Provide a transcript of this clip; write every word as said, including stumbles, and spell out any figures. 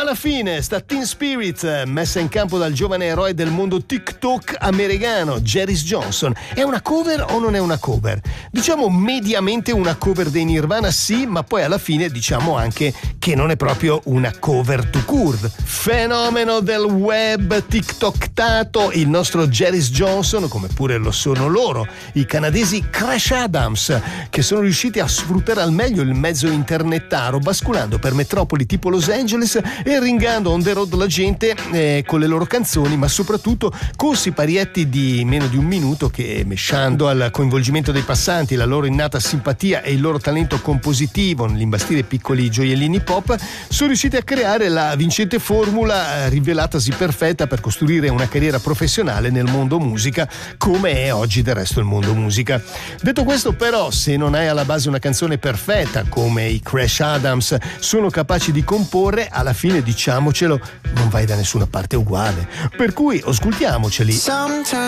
alla fine sta Teen Spirit, messa in campo dal giovane eroe del mondo TikTok americano, Jaris Johnson. È una cover o non è una cover? Diciamo mediamente una cover dei Nirvana, sì, ma poi alla fine diciamo anche che non è proprio una cover to court. Fenomeno del web TikToktato, il nostro Jaris Johnson, come pure lo sono loro, i canadesi Crash Adams, che sono riusciti a sfruttare al meglio il mezzo internettaro, basculando per metropoli tipo Los Angeles e ringando on the road la gente eh, con le loro canzoni, ma soprattutto con siparietti di meno di un minuto che, mesciando al coinvolgimento dei passanti, la loro innata simpatia e il loro talento compositivo nell'imbastire piccoli gioiellini pop, sono riusciti a creare la vincente formula eh, rivelatasi perfetta per costruire una carriera professionale nel mondo musica, come è oggi del resto il mondo musica. Detto questo, però, se non hai alla base una canzone perfetta come i Crash Adams sono capaci di comporre, alla fine, diciamocelo, non vai da nessuna parte uguale. Per cui ascoltiamoceli.